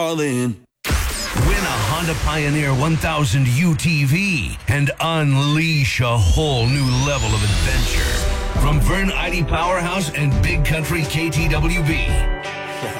in. Win a Honda Pioneer 1000 UTV and unleash a whole new level of adventure. From Vern Idy Powerhouse and Big Country KTWB,